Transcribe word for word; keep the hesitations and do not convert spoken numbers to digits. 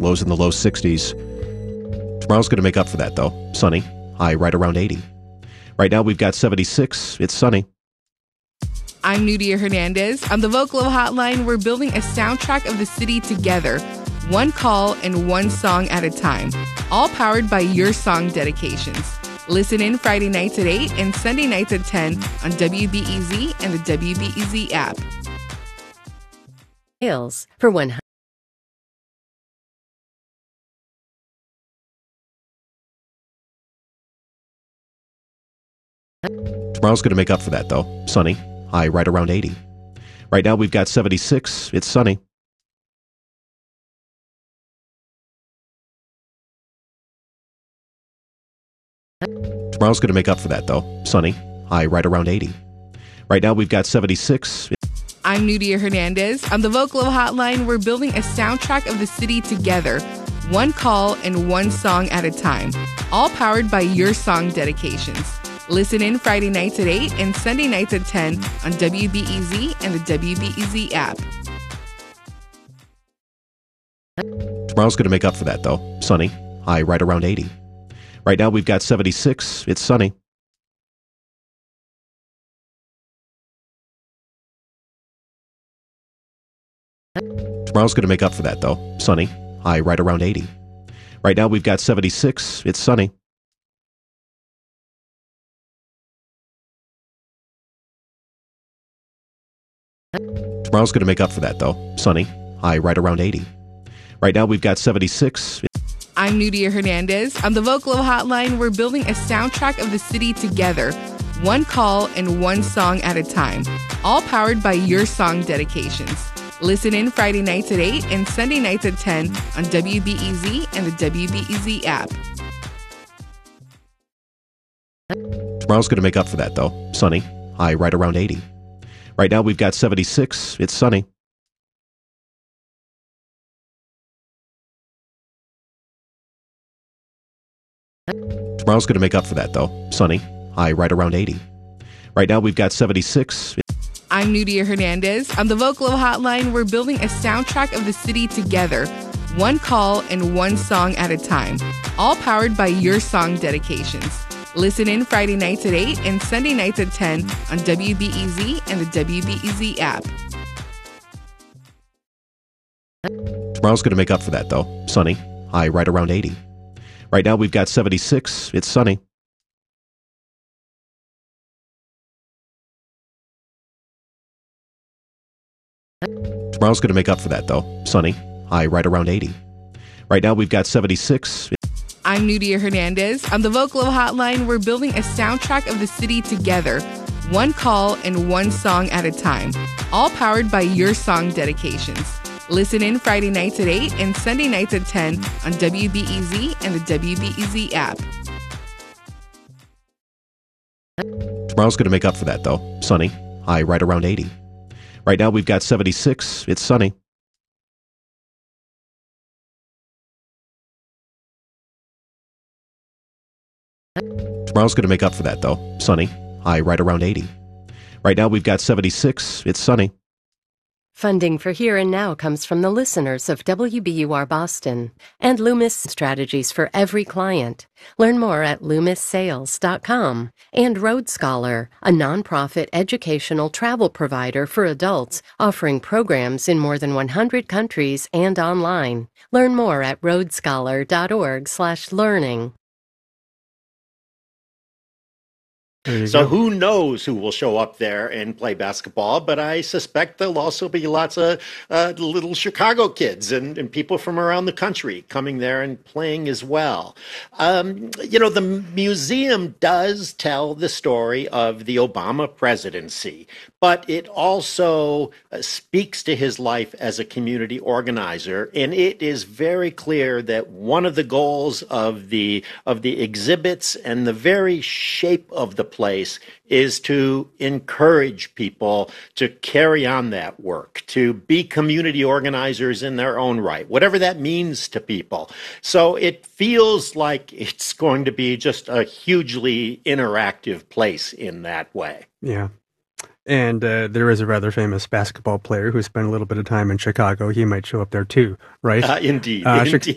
lows in the low sixties. Tomorrow's going to make up for that, though. Sunny, high right around eighty. Right now we've got seventy-six. It's sunny. I'm Nudia Hernandez. On the Vocalo Hotline, we're building a soundtrack of the city together, one call and one song at a time, all powered by your song dedications. Listen in Friday nights at eight and Sunday nights at ten on W B E Z and the W B E Z app. Sales for one hundred. Tomorrow's going to make up for that, though. Sunny, high right around eighty. Right now we've got seventy-six. It's sunny. Tomorrow's going to make up for that, though. Sunny, high right around eighty. Right now we've got seventy-six. I'm Nudia Hernandez. On the Vocalo Hotline, we're building a soundtrack of the city together, one call and one song at a time, all powered by your song dedications. Listen in Friday nights at eight and Sunday nights at ten on W B E Z and the W B E Z app. Tomorrow's going to make up for that, though. Sunny, high right around eighty. Right now we've got seventy-six. It's sunny. Tomorrow's going to make up for that, though. Sunny, high right around eighty. Right now we've got seventy-six. It's sunny. Tomorrow's going to make up for that, though. Sunny, high right around eighty. Right now we've got seventy-six. I'm Nudia Hernandez. On the Vocalo Hotline, we're building a soundtrack of the city together, one call and one song at a time, all powered by your song dedications. Listen in Friday nights at eight and Sunday nights at ten on W B E Z and the W B E Z app. Tomorrow's going to make up for that, though. Sunny, high right around eighty. Right now we've got seventy-six. It's sunny. Tomorrow's going to make up for that, though. Sunny, high right around eighty. Right now we've got seventy-six. I'm Nudia Hernandez. On the Vocalo Hotline, we're building a soundtrack of the city together, one call and one song at a time, all powered by your song dedications. Listen in Friday nights at eight and Sunday nights at ten on W B E Z and the W B E Z app. Tomorrow's going to make up for that, though. Sunny, high right around eighty. Right now we've got seventy-six. It's sunny. Tomorrow's going to make up for that, though. Sunny, high right around eighty. Right now we've got seventy-six. I'm Nudia Hernandez. On the Vocalo Hotline, we're building a soundtrack of the city together, one call and one song at a time, all powered by your song dedications. Listen in Friday nights at eight and Sunday nights at ten on W B E Z and the W B E Z app. Tomorrow's going to make up for that, though. Sunny, high right around eighty. Right now we've got seventy-six. It's sunny. Tomorrow's going to make up for that, though. Sunny, high right around eighty. Right now we've got seventy-six. It's sunny. Funding for Here and Now comes from the listeners of W B U R Boston and Loomis Strategies for Every Client. Learn more at loomis sales dot com. And Road Scholar, a nonprofit educational travel provider for adults offering programs in more than one hundred countries and online. Learn more at road scholar dot org slash learning. So go. who knows who will show up there and play basketball, but I suspect there'll also be lots of uh, little Chicago kids and, and people from around the country coming there and playing as well. Um, you know, the museum does tell the story of the Obama presidency, but it also uh, speaks to his life as a community organizer. And it is very clear that one of the goals of the of the exhibits and the very shape of the place is to encourage people to carry on that work, to be community organizers in their own right, whatever that means to people. So it feels like it's going to be just a hugely interactive place in that way. Yeah. And uh, there is a rather famous basketball player who spent a little bit of time in Chicago. He might show up there too, right? Uh, indeed, Uh, indeed.